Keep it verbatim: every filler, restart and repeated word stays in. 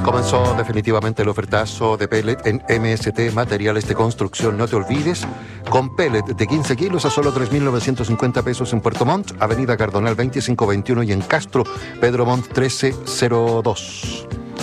Comenzó definitivamente el ofertazo de pellet en M S T Materiales de Construcción. No te olvides, con pellet de quince kilos a solo tres mil novecientos cincuenta pesos en Puerto Montt, Avenida Cardonal veinticinco veintiuno y en Castro, Pedro Montt trece cero dos.